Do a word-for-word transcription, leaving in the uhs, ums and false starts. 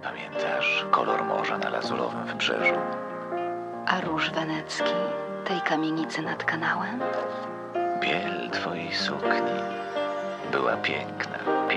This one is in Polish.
Pamiętasz kolor morza na lazurowym wybrzeżu? A róż wenecki tej kamienicy nad kanałem? Biel twojej sukni była piękna.